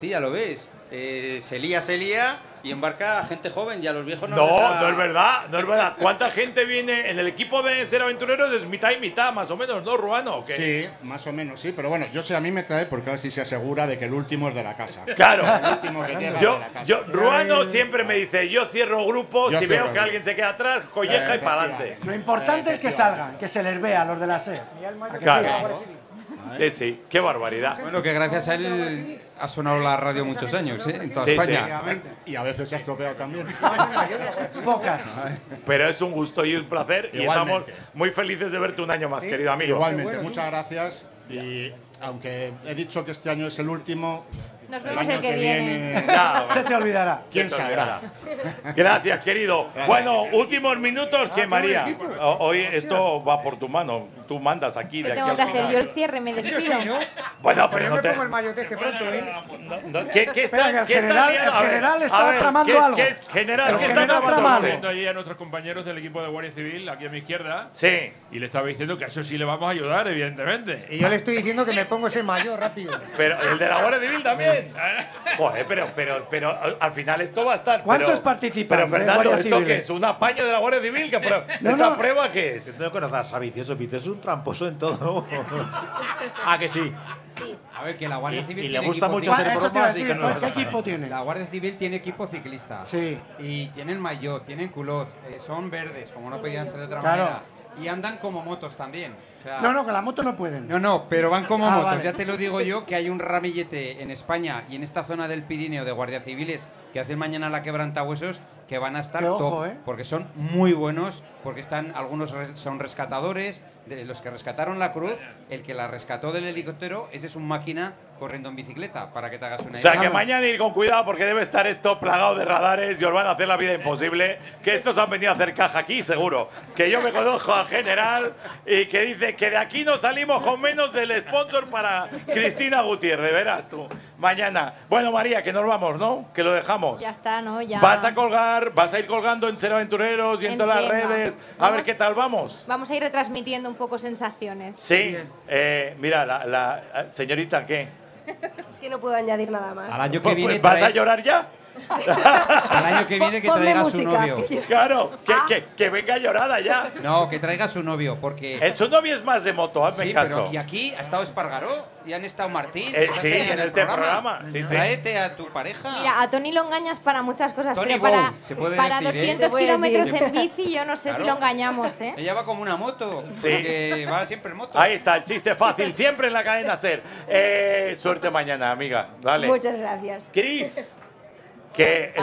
Sí, ya lo ves. Se lía y embarca a gente joven y a los viejos no. No es verdad. ¿Cuánta gente viene en el equipo de Ser Aventureros? Es mitad y mitad, más o menos, ¿no, Ruano? ¿O qué? Sí, más o menos, sí. Pero bueno, a mí me trae porque así se asegura de que el último es de la casa. Claro. El último que llega de la casa. Ruano siempre me dice, yo cierro grupos, si veo que alguien se queda atrás, colleja y para adelante. Lo importante es que salgan, que se les vea a los de la SER. Claro. Sí, qué barbaridad. Bueno, que gracias a él ha sonado la radio muchos años, en toda España. Sí. Y a veces se ha estropeado también. Pocas. Pero es un gusto y un placer. Igualmente. Y estamos muy felices de verte un año más, querido amigo. Igualmente, muchas gracias. Y aunque he dicho que este año es el último, nos vemos el que viene. Se te olvidará. ¿Quién sabrá? Gracias, querido. Bueno, últimos minutos, que María. Hoy esto va por tu mano. Tú mandas aquí. Pero tengo que hacer yo el cierre, me despido. Bueno, pero yo me pongo el maillotece pronto, ¿eh? ¿Qué está el general está tramando algo. General, ¿qué está tramando? Viendo allí a nuestros compañeros del equipo de Guardia Civil, aquí a mi izquierda. Sí. Y le estaba diciendo que a eso sí le vamos a ayudar, evidentemente. Y yo le estoy diciendo que me pongo ese maillot rápido. Pero el de la Guardia Civil también. Joder, pero al final esto va a estar. ¿Cuántos participan? Pero Fernando, ¿esto qué es? ¿Un apaño de la Guardia Civil? ¿Esta prueba qué es? Tengo que notar, Vicioso es un tramposo en todo. ¿Ah, que sí? Sí. A ver, que la Guardia Civil Y le tiene gusta equipo mucho hacer bromas y que no. ¿Qué equipo tiene? La Guardia Civil tiene equipo ciclista. Sí. Y tienen maillot, tienen culot, son verdes, como no podían ser de otra Claro. manera. Y andan como motos también. O sea, No, con la moto no pueden. No, pero van como motos. Vale. Ya te lo digo yo, que hay un ramillete en España y en esta zona del Pirineo de guardia civiles que hacen mañana la quebrantahuesos, que van a estar top, porque son muy buenos, porque algunos son rescatadores, de los que rescataron la Cruz, el que la rescató del helicóptero, ese es un máquina corriendo en bicicleta, para que te hagas una idea. O sea, que mañana ir con cuidado porque debe estar esto plagado de radares y os van a hacer la vida imposible. Que estos han venido a hacer caja aquí, seguro. Que yo me conozco al general y que dice que de aquí no salimos con menos del sponsor para Cristina Gutiérrez, verás tú. Mañana. Bueno, María, que nos vamos, ¿no? Que lo dejamos. Ya está, ¿no? Ya. Vas a ir colgando en Ser Aventureros y en todas las redes. A ver qué tal vamos. Vamos a ir retransmitiendo un poco sensaciones. Sí. Mira, la señorita, ¿qué? Es que no puedo añadir nada más. Al año que viene ¿Vas a llorar ya? Al año que viene que traiga a su novio. Claro, que venga llorada ya. No, que traiga a su novio, porque... Su novio es más de moto, hazme sí, caso. Pero, y aquí ha estado Espargaró y han estado Martín. Sí, en este programa. Sí. Tráete a tu pareja. Mira, a Tony lo engañas para muchas cosas, Tony pero para decir, 200 kilómetros en bici yo no sé si lo engañamos, ¿eh? Ella va como una moto, Sí. porque va siempre en moto. Ahí está, el chiste fácil, siempre en la cadena Ser. Suerte mañana, amiga. Vale. Muchas gracias. Cris, que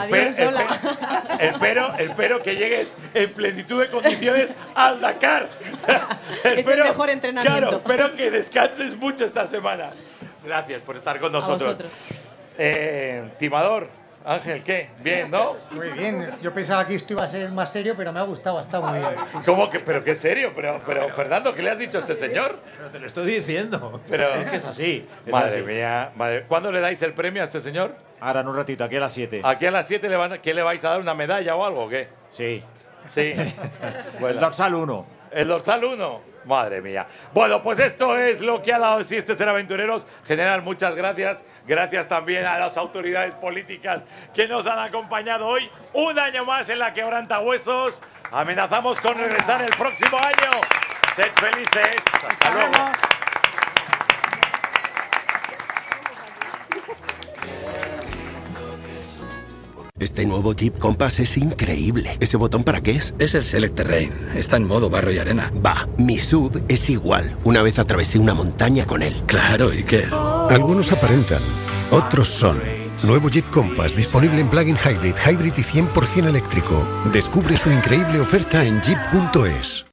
espero que llegues en plenitud de condiciones al Dakar. Es el mejor entrenamiento. Claro, espero que descanses mucho esta semana. Gracias por estar con nosotros. A vosotros. Timador, Ángel, ¿qué? Bien, ¿no? Muy bien. Yo pensaba que esto iba a ser más serio, pero me ha gustado, está muy bien. ¿Cómo que? ¿Pero qué serio? Pero Fernando, ¿qué le has dicho a este señor? Pero te lo estoy diciendo. Pero Es que es así. Madre mía, madre. ¿Cuándo le dais el premio a este señor? Ahora en un ratito, aquí a las 7. Aquí a las 7 ¿qué le vais a dar? ¿Una medalla o algo o qué? Sí. Sí. Bueno. El dorsal 1. El dorsal 1. Madre mía. Bueno, pues esto es lo que ha dado Sí Este Ser Aventureros. General, muchas gracias. Gracias también a las autoridades políticas que nos han acompañado hoy. Un año más en la Quebrantahuesos. Amenazamos con regresar el próximo año. Sed felices. Hasta luego. Este nuevo Jeep Compass es increíble. ¿Ese botón para qué es? Es el Select Terrain. Está en modo barro y arena. Va, mi SUV es igual. Una vez atravesé una montaña con él. Claro, ¿y qué? Algunos aparentan, otros son. Nuevo Jeep Compass disponible en plug-in hybrid y 100% eléctrico. Descubre su increíble oferta en jeep.es.